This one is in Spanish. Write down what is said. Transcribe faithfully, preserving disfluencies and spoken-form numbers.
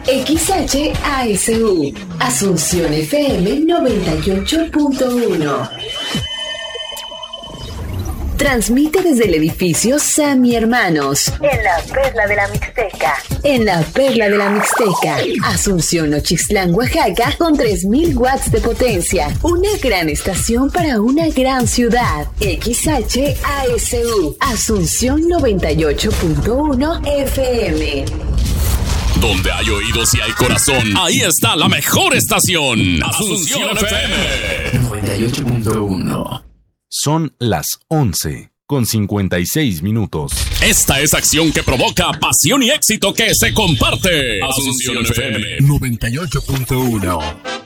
X H A S U, Asunción F M noventa y ocho punto uno. Transmite desde el edificio Sammy Hermanos, en la Perla de la Mixteca. En la Perla de la Mixteca, Asunción Nochixtlán, Oaxaca, con tres mil watts de potencia. Una gran estación para una gran ciudad. X H A S U, Asunción noventa y ocho punto uno F M. Donde hay oídos y hay corazón, ahí está la mejor estación. Asunción F M noventa y ocho punto uno. Son las once con cincuenta y seis minutos. Esta es acción que provoca pasión y éxito que se comparte. Asunción F M noventa y ocho punto uno.